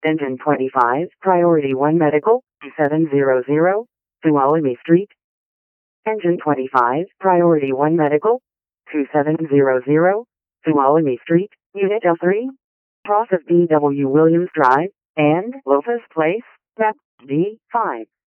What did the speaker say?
Engine 25, Priority 1 Medical, 2700, Tuolumne Street. Engine 25, Priority 1 Medical, 2700, Tuolumne Street, Unit L3. Cross of D.W. Williams Drive, and Loftus Place, map D5.